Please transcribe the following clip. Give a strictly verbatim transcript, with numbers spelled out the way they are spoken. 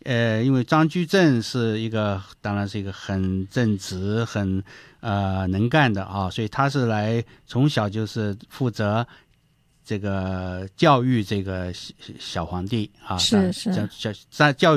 呃，因为张居正是一个当然是一个很正直很呃能干的啊，所以他是来从小就是负责这个教育这个小皇帝啊， 是是教教教育